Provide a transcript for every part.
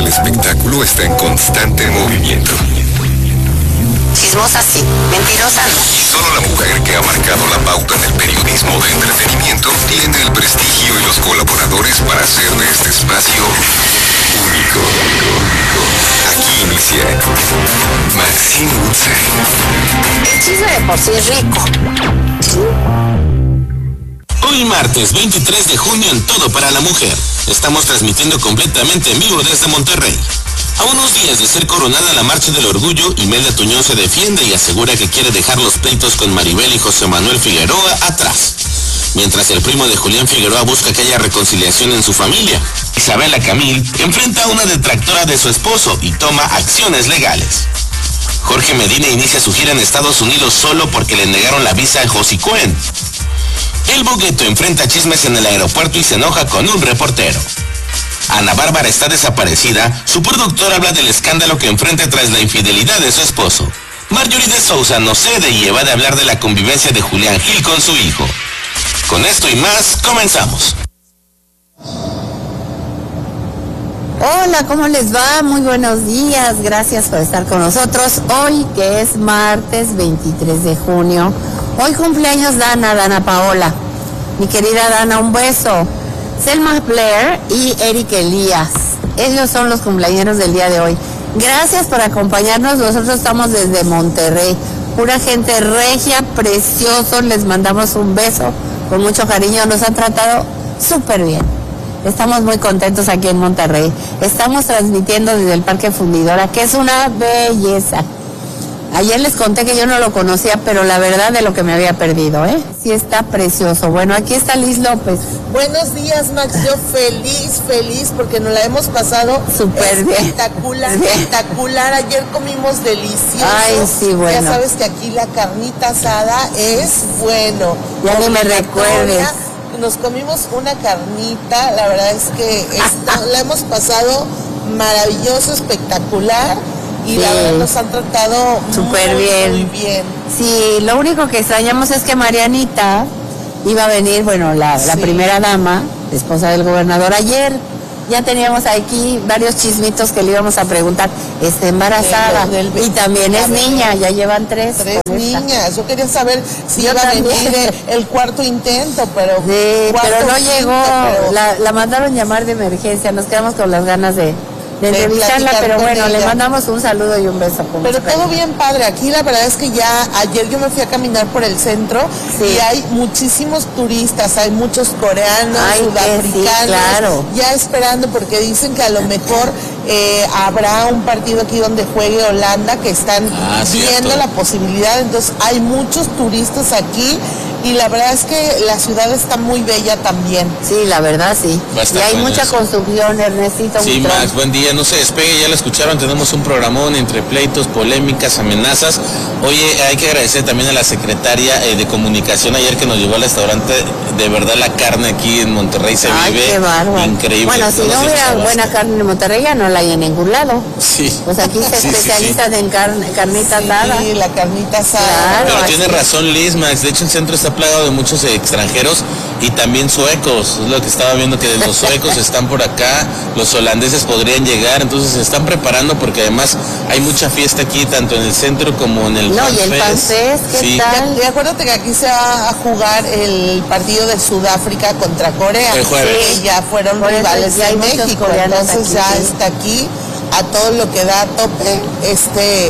del espectáculo está en constante movimiento. Chismosa sí, mentirosa no. Y solo la mujer que ha marcado la pauta en el periodismo de entretenimiento tiene el prestigio y los colaboradores para hacer de este espacio único. Aquí inicia Maxine Woodside. El chisme de por sí es rico. Hoy martes 23 de junio en Todo para la Mujer. Estamos transmitiendo completamente en vivo desde Monterrey. A unos días de ser coronada la Marcha del Orgullo, Imelda Tuñón se defiende y asegura que quiere dejar los pleitos con Maribel y José Manuel Figueroa atrás. Mientras el primo de Julián Figueroa busca que haya reconciliación en su familia. Isabela Camil enfrenta a una detractora de su esposo y toma acciones legales. Jorge Medina inicia su gira en Estados Unidos solo porque le negaron la visa a Josie Cohen. El Bogueto enfrenta chismes en el aeropuerto y se enoja con un reportero. Ana Bárbara está desaparecida, su productor habla del escándalo que enfrenta tras la infidelidad de su esposo. Marjorie de Sousa no cede y evade hablar de la convivencia de Julián Gil con su hijo. Con esto y más, comenzamos. Hola, ¿cómo les va? Muy buenos días, gracias por estar con nosotros. Hoy, que es martes 23 de junio, hoy cumpleaños Dana Paola. Mi querida Dana, un beso. Selma Blair y Eric Elías. Ellos son los cumpleañeros del día de hoy. Gracias por acompañarnos. Nosotros estamos desde Monterrey. Pura gente regia, precioso. Les mandamos un beso con mucho cariño. Nos han tratado súper bien. Estamos muy contentos aquí en Monterrey. Estamos transmitiendo desde el Parque Fundidora, que es una belleza. Ayer les conté que yo no lo conocía, pero la verdad de lo que me había perdido, ¿eh? Sí está precioso. Bueno, aquí está Liz López. Buenos días, Max. Yo feliz, porque nos la hemos pasado súper bien. Espectacular. Ayer comimos delicioso. Ay, sí, bueno. Ya sabes que aquí la carnita asada es bueno. Ya ni me recuerdes. Nos comimos una carnita, la verdad es que la hemos pasado maravilloso, espectacular. Y sí, la verdad nos han tratado súper bien. Muy bien. Sí, lo único que extrañamos es que Marianita iba a venir, bueno, la primera dama, esposa del gobernador, ayer. Ya teníamos aquí varios chismitos que le íbamos a preguntar. Está embarazada y también es niña, ya llevan tres niñas. Yo quería saber si iba a venir el cuarto intento, pero... Sí, pero no llegó, la mandaron llamar de emergencia, nos quedamos con las ganas de entrevistarla, pero bueno, le mandamos un saludo y un beso. Pero todo bien padre, aquí la verdad es que ya ayer yo me fui a caminar por el centro y hay muchísimos turistas, hay muchos coreanos, sudafricanos, ya esperando porque dicen que a lo mejor habrá un partido aquí donde juegue Holanda, que están viendo la posibilidad, entonces hay muchos turistas aquí. Y la verdad es que la ciudad está muy bella también. Sí, la verdad sí. Y hay mucha construcción, Ernestito. Sí, Max, buen día. No se despegue, ya lo escucharon. Tenemos un programón entre pleitos, polémicas, amenazas. Oye, hay que agradecer también a la secretaria de comunicación ayer que nos llevó al restaurante. De verdad, la carne aquí en Monterrey se vive increíble. Bueno, si no hubiera buena carne en Monterrey, ya no la hay en ningún lado. Sí. Pues aquí se especializan en carnita asada. Sí, la carnita asada. Claro, pero tiene razón Liz, Max. De hecho, el centro está plagado de muchos extranjeros y también suecos. Es lo que estaba viendo, que los suecos están por acá, los holandeses podrían llegar, entonces se están preparando porque además hay mucha fiesta aquí, tanto en el centro como en el FanFest. Y el FanFest, ¿qué tal? Y acuérdate que aquí se va a jugar el partido de Sudáfrica contra Corea. El jueves. Sí, ya fueron rivales de México, entonces ya está aquí a todo lo que da a tope este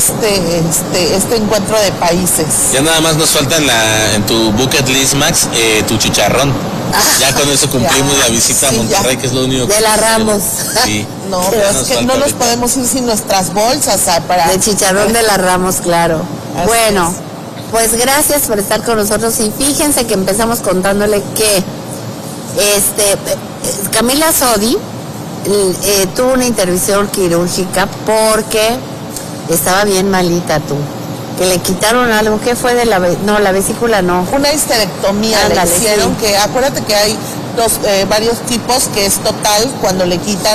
encuentro de países. Ya nada más nos falta en tu bucket list, Max, tu chicharrón. Ya con eso cumplimos la visita a Monterrey, que es lo único de la Ramos. Sí. No, pero es que no nos podemos ir sin nuestras bolsas para... De chicharrón de la Ramos, claro. Así bueno, pues gracias por estar con nosotros y fíjense que empezamos contándole que Camila Sodi tuvo una intervención quirúrgica porque estaba bien malita que le quitaron algo, ¿qué fue de la vesícula no? Una histerectomía le hicieron, que acuérdate que hay varios tipos, que es total, cuando le quitan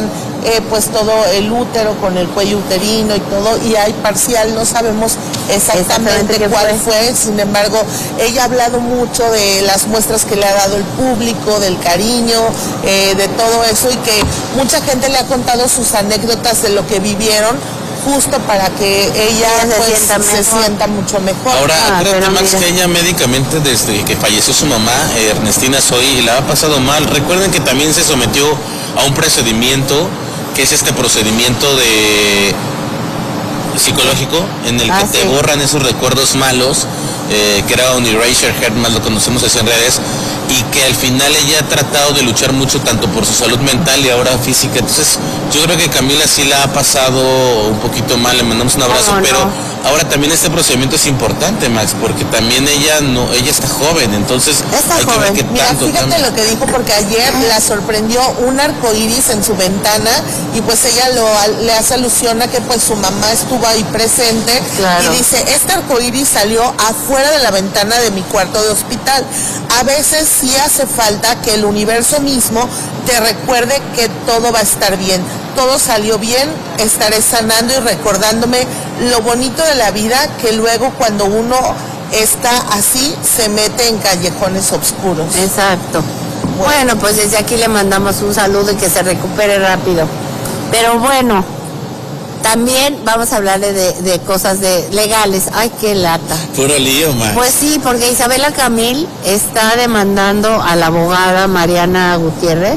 pues todo el útero con el cuello uterino y todo, y hay parcial, no sabemos exactamente cuál fue. Sin embargo, ella ha hablado mucho de las muestras que le ha dado el público, del cariño, de todo eso, y que mucha gente le ha contado sus anécdotas de lo que vivieron, justo para que ella se sienta mucho mejor. Ahora, acuérdate, Max, que ella médicamente, desde que falleció su mamá, Ernestina Soy, la ha pasado mal. Recuerden que también se sometió a un procedimiento, que es este procedimiento de psicológico, en el que te borran esos recuerdos malos, que era un erasure head, más lo conocemos así en redes, y que al final ella ha tratado de luchar mucho tanto por su salud mental y ahora física. Entonces yo creo que Camila sí la ha pasado un poquito mal, le mandamos un abrazo, pero ahora también este procedimiento es importante, Max, porque también ella está joven, entonces hay que ver qué tanto. Mira, fíjate lo que dijo, porque ayer la sorprendió un arcoíris en su ventana, y pues ella le hace alusión a que pues su mamá estuvo ahí presente, y dice, este arcoíris salió afuera de la ventana de mi cuarto de hospital. A veces sí hace falta que el universo mismo te recuerde que todo va a estar bien, todo salió bien, estaré sanando y recordándome lo bonito de la vida, que luego cuando uno está así se mete en callejones oscuros. Exacto. Bueno, pues desde aquí le mandamos un saludo y que se recupere rápido. Pero bueno, también vamos a hablarle de cosas legales. Ay, qué lata. Puro lío, man. Pues sí, porque Isabela Camil está demandando a la abogada Mariana Gutiérrez,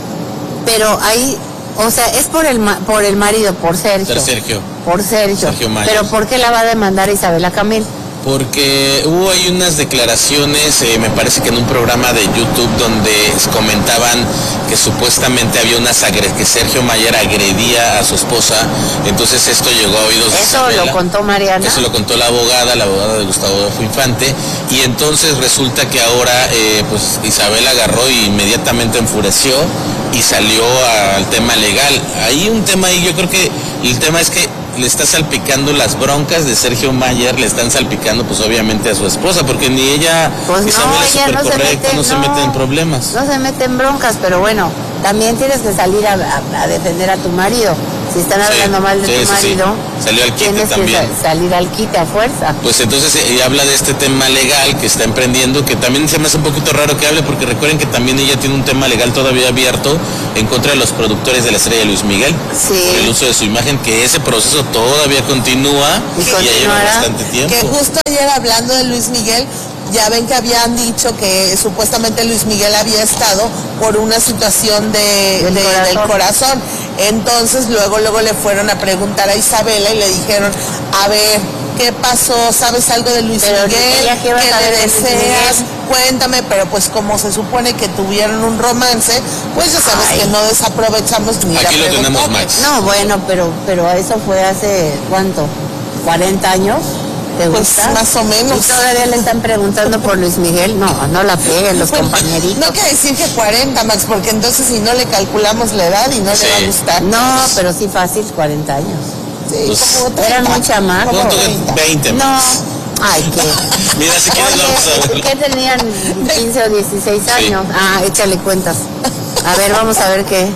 pero ahí, o sea, es por el marido, por Sergio. Por Sergio. Pero ¿por qué la va a demandar Isabela Camil? Porque hubo ahí unas declaraciones, me parece que en un programa de YouTube, donde comentaban que supuestamente había que Sergio Mayer agredía a su esposa. Entonces esto llegó a oídos de Isabela. Eso lo contó Mariana. Eso lo contó la abogada de Gustavo Adolfo Infante, y entonces resulta que ahora pues Isabela agarró y inmediatamente enfureció y salió al tema legal. Hay un tema ahí, yo creo que el tema es que le está salpicando las broncas de Sergio Mayer, le están salpicando pues obviamente a su esposa, porque ni ella, pues Isabela es súper correcta, no se mete en problemas. No se mete en broncas, pero bueno, también tienes que salir a defender a tu marido. Si están hablando mal de tu marido, salió al quite tienes también. Que salir al quite a fuerza. Pues entonces ella habla de este tema legal que está emprendiendo, que también se me hace un poquito raro que hable, porque recuerden que también ella tiene un tema legal todavía abierto en contra de los productores de la serie de Luis Miguel, por el uso de su imagen, que ese proceso todavía continúa y ya lleva bastante tiempo. Que justo ayer, hablando de Luis Miguel, ya ven que habían dicho que supuestamente Luis Miguel había estado por una situación del corazón. Entonces luego le fueron a preguntar a Isabela y le dijeron, a ver, ¿qué pasó? ¿Sabes algo de Luis Miguel? ¿Qué le deseas? Cuéntame. Pero pues como se supone que tuvieron un romance, pues ya sabes que no desaprovechamos ni la pregunta. Aquí lo tenemos, Max. No, bueno, pero eso fue hace, ¿cuánto? ¿40 años? ¿Te gusta? Pues más o menos. ¿Y todavía le están preguntando por Luis Miguel? No la peguen los compañeritos. No quiere decir que 40, Max, porque entonces si no le calculamos la edad y no le va a gustar. No, pero sí fácil, 40 años. Sí, pues, como 30. Eran muy chamacos. 20. No. Ay, ¿qué? Mira, si quieres vamos a ver. ¿Qué tenían? 15 o 16 años. Échale cuentas. A ver, vamos a ver qué.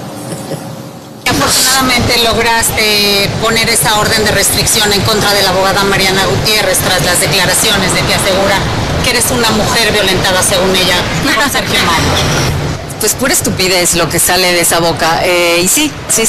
Afortunadamente lograste poner esa orden de restricción en contra de la abogada Mariana Gutiérrez tras las declaraciones de que asegura que eres una mujer violentada, según ella, por Sergio Mayer. Pues pura estupidez lo que sale de esa boca. Y sí,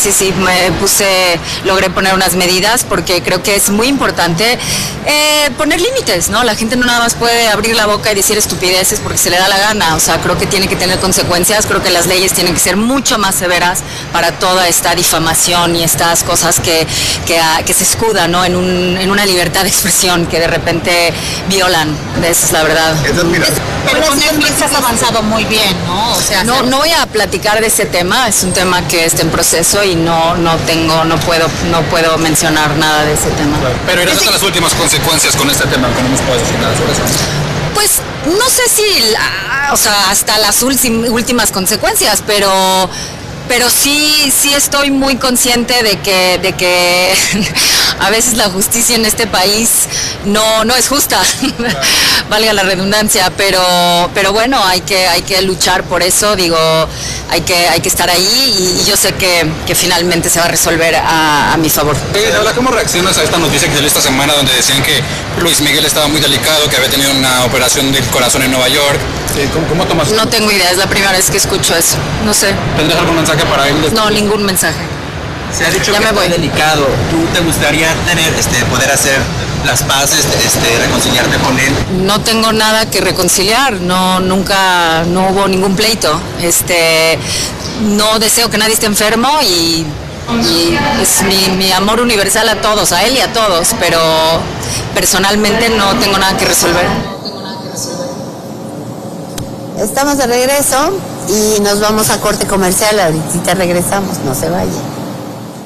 logré poner unas medidas, porque creo que es muy importante poner límites, ¿no? La gente no nada más puede abrir la boca y decir estupideces porque se le da la gana. O sea, creo que tiene que tener consecuencias, creo que las leyes tienen que ser mucho más severas para toda esta difamación y estas cosas que se escudan, ¿no? en una libertad de expresión que de repente violan. Esa es la verdad. Pero con Netflix has avanzado muy bien, ¿no? O sea, no voy a platicar de ese tema, es un tema que está en proceso y no puedo mencionar nada de ese tema. Claro. Pero ¿y las últimas consecuencias con este tema? ¿Cómo nos puedes decir nada sobre eso? Pues no sé si, hasta las últimas consecuencias, pero sí estoy muy consciente de que a veces la justicia en este país no es justa, valga la redundancia, pero bueno, hay que luchar por eso, digo, hay que estar ahí y yo sé que finalmente se va a resolver a mi favor. ¿Cómo reaccionas a esta noticia que salió esta semana donde decían que Luis Miguel estaba muy delicado, que había tenido una operación del corazón en Nueva York? ¿Cómo tomas eso? No tengo idea, es la primera vez que escucho eso, no sé. ¿Tendrás algún mensaje para él? No, ningún mensaje. Se ha dicho ya que es muy delicado. ¿Tú te gustaría poder hacer las paces, reconciliarte con él? No tengo nada que reconciliar, no hubo ningún pleito. No deseo que nadie esté enfermo y es mi amor universal a todos, a él y a todos, pero personalmente no tengo nada que resolver. Estamos de regreso y nos vamos a corte comercial, ahorita regresamos, no se vayan.